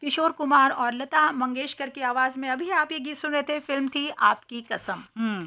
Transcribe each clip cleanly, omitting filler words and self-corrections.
किशोर कुमार और लता मंगेशकर की आवाज़ में अभी आप ये गीत सुन रहे थे, फिल्म थी आपकी कसम।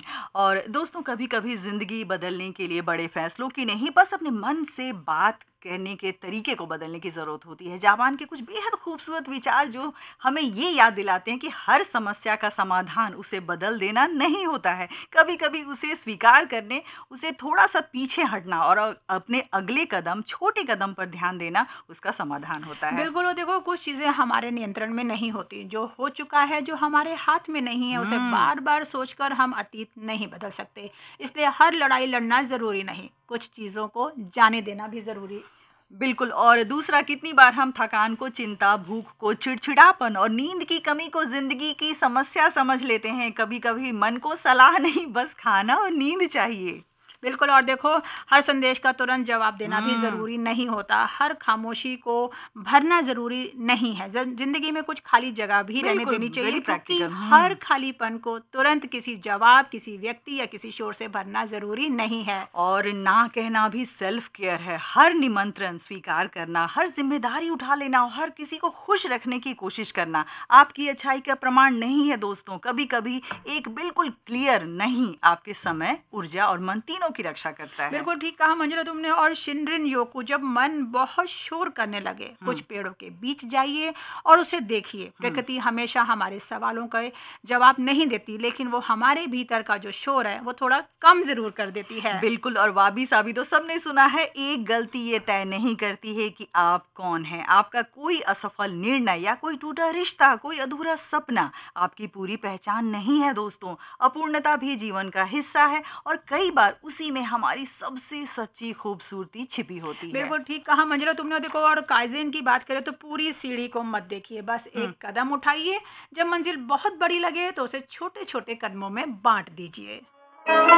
और दोस्तों, कभी कभी जिंदगी बदलने के लिए बड़े फैसलों की नहीं, बस अपने मन से बात करने के तरीके को बदलने की ज़रूरत होती है। जापान के कुछ बेहद खूबसूरत विचार जो हमें ये याद दिलाते हैं कि हर समस्या का समाधान उसे बदल देना नहीं होता है। कभी कभी उसे स्वीकार करने, उसे थोड़ा सा पीछे हटना और अपने अगले कदम, छोटे कदम पर ध्यान देना उसका समाधान होता है। बिल्कुल, और देखो कुछ चीज़ें हमारे नियंत्रण में नहीं होती, जो हो चुका है, जो हमारे हाथ में नहीं है, उसे हम्म बार बार सोचकर हम अतीत नहीं बदल सकते। इसलिए हर लड़ाई लड़ना ज़रूरी नहीं, कुछ चीज़ों को जाने देना भी ज़रूरी। बिल्कुल। और दूसरा, कितनी बार हम थकान को चिंता, भूख को चिड़चिड़ापन और नींद की कमी को जिंदगी की समस्या समझ लेते हैं। कभी कभी मन को सलाह नहीं, बस खाना और नींद चाहिए। बिल्कुल, और देखो हर संदेश का तुरंत जवाब देना भी हम्म ज़रूरी नहीं होता, हर खामोशी को भरना ज़रूरी नहीं है। ज़िंदगी में कुछ खाली जगह भी रहने बिल्कुल, देनी चाहिए, वेरी क्योंकि प्रैक्टिकल। हर खालीपन को तुरंत किसी जवाब, किसी व्यक्ति या किसी शोर से भरना ज़रूरी नहीं है। और ना कहना भी सेल्फ केयर है। हर निमंत्रण स्वीकार करना, हर जिम्मेदारी उठा लेना और हर किसी को खुश रखने की कोशिश करना आपकी अच्छाई का प्रमाण नहीं है दोस्तों। कभी कभी एक बिल्कुल क्लियर नहीं आपके समय, ऊर्जा और मन तीनों की रक्षा करता है। बिल्कुल ठीक कहा मंजुला तुमने। और शिनरिन योकू, जब मन बहुत शोर करने लगे, कुछ हम्म पेड़ों के बीच जाइए और उसे देखिए। हम्म प्रकृति हमेशा हमारे सवालों का जवाब नहीं देती, लेकिन वो हमारे भीतर का जो शोर है वो थोड़ा कम जरूर कर देती है। बिल्कुल। और वाबी साबी तो सबने सुना है, एक गलती ये तय नहीं करती है कि आप कौन हैं। आपका कोई असफल निर्णय या कोई टूटा रिश्ता, कोई अधूरा सपना आपकी पूरी पहचान नहीं है दोस्तों। अपूर्णता भी जीवन का हिस्सा है और कई बार उसी में हमारी सबसे सच्ची खूबसूरती छिपी होती है। बिल्कुल ठीक कहा मंजुला तुमने। देखो, और काइज़ेन की बात करें तो पूरी सीढ़ी को मत देखिए, बस हम्म एक कदम उठाइए। जब मंजिल बहुत बड़ी लगे तो उसे छोटे छोटे कदमों में बांट दीजिए।